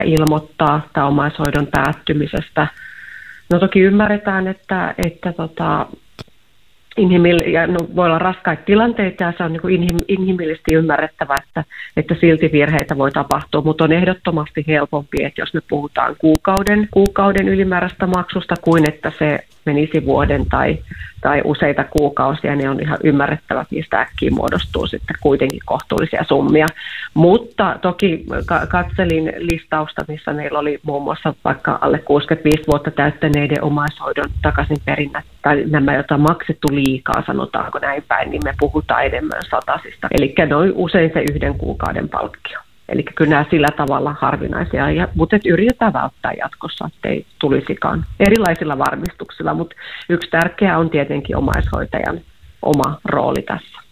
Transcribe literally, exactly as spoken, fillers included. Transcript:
ilmoittaa tämä omaishoidon päättymisestä. No toki ymmärretään, että, että tota, inhimil- ja no, voi olla raskaita tilanteita ja se on niin kuin inhim- inhimillisesti ymmärrettävä, että, että silti virheitä voi tapahtua, mutta on ehdottomasti helpompi, että jos me puhutaan kuukauden, kuukauden ylimääräistä maksusta kuin että se menisi vuoden tai, tai useita kuukausia, niin on ihan ymmärrettävä, että niistä äkkiä muodostuu sitten kuitenkin kohtuullisia summia. Mutta toki katselin listausta, missä meillä oli muun muassa vaikka alle kuusikymmentäviisi vuotta täyttäneiden omaishoidon takaisinperinnät, tai nämä, joita on maksettu liikaa, sanotaanko näin päin, niin me puhutaan enemmän satasista. Eli noin usein se yhden kuukauden palkkio. Eli kyllä nämä sillä tavalla harvinaisia, ja, mutta yritetään välttää jatkossa, ettei tulisikaan erilaisilla varmistuksilla. Mutta yksi tärkeä on tietenkin omaishoitajan oma rooli tässä.